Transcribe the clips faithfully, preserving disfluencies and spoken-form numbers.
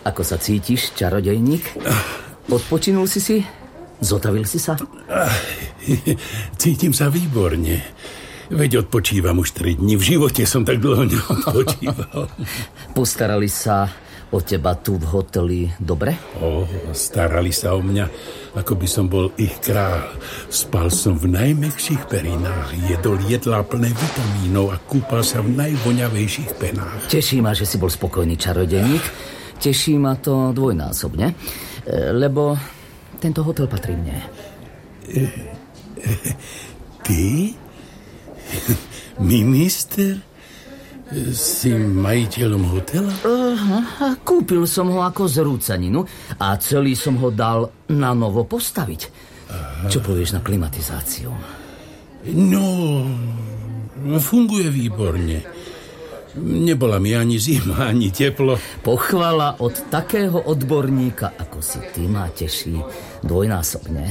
Ako sa cítiš, čarodejník? Odpočinul si si? Zotavil si sa? Cítim sa výborne. Veď odpočívam už tri dni. V živote som tak dlho neodpočíval. Postarali sa o teba tu v hoteli dobre? O, starali sa o mňa, ako by som bol ich kráľ. Spal som v najmäkších perinách, jedol jedlá plné vitamínov a kúpal sa v najvoňavejších penách. Teší ma, že si bol spokojný, čarodejník. Teší ma to dvojnásobne, lebo tento hotel patrí mne. E, e, ty? Minister? Si majiteľom hotela? Uh, kúpil som ho ako zrúcaninu a celý som ho dal na novo postaviť. Aha. Čo povieš na klimatizáciu? No, funguje výborne. Nebola mi ani zima, ani teplo. Pochvala od takého odborníka, ako si ty, ma teší dvojnásobne.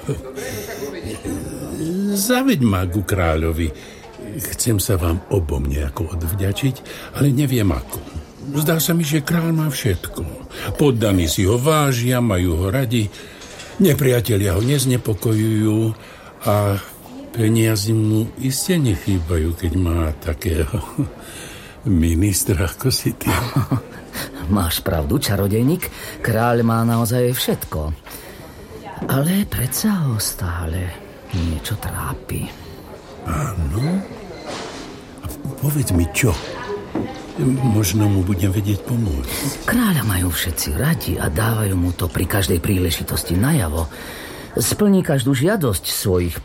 Zaveď ma ku kráľovi. Chcem sa vám obom nejako odvďačiť, ale neviem ako. Zdá sa mi, že kráľ má všetko. Poddaní si ho vážia, majú ho radi, nepriatelia ho neznepokojujú a peniazy mu iste nechýbajú, keď má takého ministra ako si ty. Máš pravdu, čarodejník. Kráľ má naozaj všetko. Ale predsa ho stále niečo trápi. Áno? A povedz mi, čo? Možno mu budem vedieť pomôcť. Kráľa majú všetci radi a dávajú mu to pri každej príležitosti najavo. Splní každú žiadosť svojich